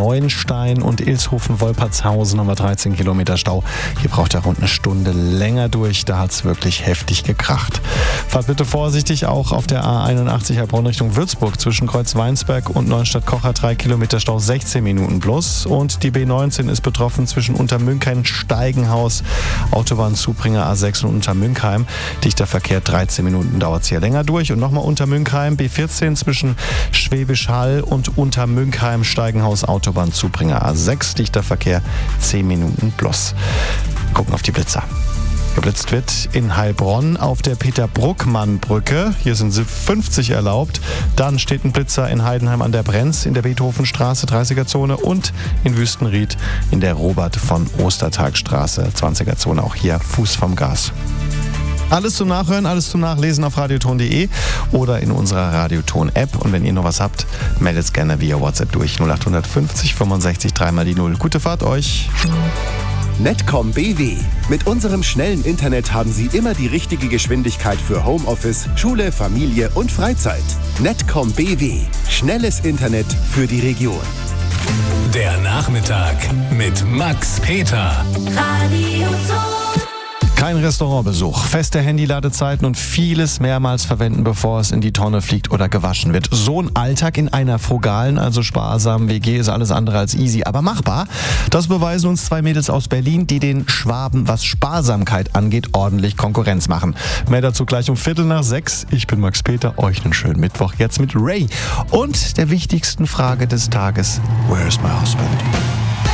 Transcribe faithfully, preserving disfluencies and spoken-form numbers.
Neuenstein und Ilshofen-Wolpertshausen haben wir dreizehn Kilometer Stau. Hier braucht er rund eine Stunde länger durch. Da hat es wirklich heftig gekracht. Fahrt bitte vorsichtig auch auf der A einundachtzig Heilbronn Richtung Würzburg zwischen Kreuzweinsberg und Neustadt-Kocher. drei Kilometer Stau, sechzehn Minuten plus. Und die B neunzehn ist betroffen zwischen Untermünkheim, Steigenhaus, Autobahnzubringer A sechs und Untermünkheim. Dichter Verkehr, dreizehn Minuten dauert es hier länger durch. Und nochmal Untermünkheim, B vierzehn zwischen Schwäbisch Hall und Untermünkheim, Steigenhaus, Autobahnzubringer A sechs. Dichter Verkehr, zehn Minuten plus. Gucken auf die Blitzer. Geblitzt wird in Heilbronn auf der Peter-Bruckmann-Brücke. Hier sind fünfzig erlaubt. Dann steht ein Blitzer in Heidenheim an der Brenz in der Beethovenstraße, dreißiger-Zone, und in Wüstenried in der Robert von Ostertag-Straße, zwanziger-Zone. Auch hier Fuß vom Gas. Alles zum Nachhören, alles zum Nachlesen auf radioton punkt de oder in unserer Radioton-App. Und wenn ihr noch was habt, meldet es gerne via WhatsApp durch null acht fünfzig fünfundsechzig dreimal die Null. Gute Fahrt euch! Netcom B W. Mit unserem schnellen Internet haben Sie immer die richtige Geschwindigkeit für Homeoffice, Schule, Familie und Freizeit. Netcom B W. Schnelles Internet für die Region. Der Nachmittag mit Max Peter. Radioton. Kein Restaurantbesuch, feste Handyladezeiten und vieles mehrmals verwenden, bevor es in die Tonne fliegt oder gewaschen wird. So ein Alltag in einer frugalen, also sparsamen W G ist alles andere als easy, aber machbar. Das beweisen uns zwei Mädels aus Berlin, die den Schwaben, was Sparsamkeit angeht, ordentlich Konkurrenz machen. Mehr dazu gleich um Viertel nach sechs. Ich bin Max Peter, euch einen schönen Mittwoch jetzt mit Ray und der wichtigsten Frage des Tages: Where's my husband?